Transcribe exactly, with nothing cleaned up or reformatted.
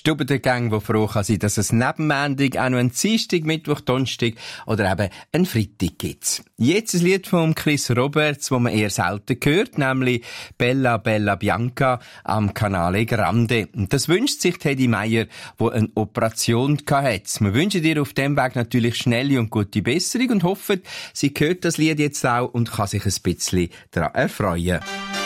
Stube der Gang, die froh kann sein, dass es neben Montag auch noch einen Dienstag, Mittwoch, Donnerstag oder eben einen Freitag gibt. Jetzt ein Lied von Chris Roberts, das man eher selten hört, nämlich Bella Bella Bianca am Canale Grande. Und das wünscht sich Teddy Meyer, der eine Operation hatte. Wir wünschen dir auf dem Weg natürlich schnelle und gute Besserung und hoffen, sie hört das Lied jetzt auch und kann sich ein bisschen daran erfreuen.